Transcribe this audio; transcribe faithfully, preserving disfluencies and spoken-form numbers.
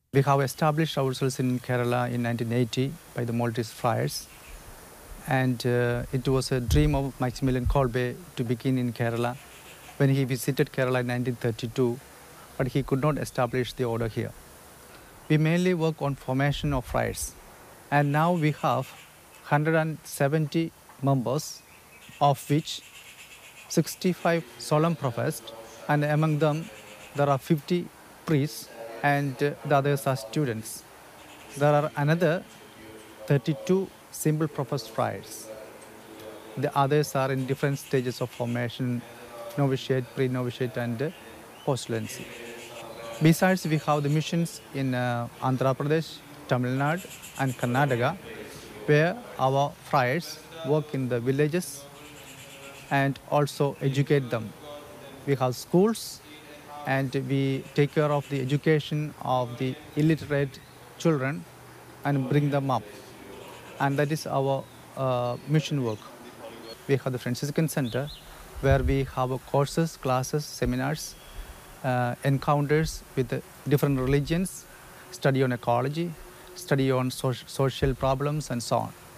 We have established ourselves in Kerala in nineteen eighty by the Maltese Friars, and uh, it was a dream of Maximilian Kolbe to begin in Kerala when he visited Kerala in nineteen thirty-two, but he could not establish the order here. We mainly work on formation of friars, and now we have one hundred seventy members, of which sixty-five solemn professed, and among them there are fifty priests and uh, the others are students. There are another thirty-two simple professed friars. The others are in different stages of formation: novitiate, pre-novitiate and uh, postulancy. Besides, we have the missions in uh, Andhra Pradesh, Tamil Nadu and Karnataka, where our friars work in the villages and also educate them. We have schools and we take care of the education of the illiterate children and bring them up. And that is our uh, mission work. We have the Franciscan Center, where we have courses, classes, seminars, uh, encounters with uh, different religions, study on ecology, study on so social problems and so on.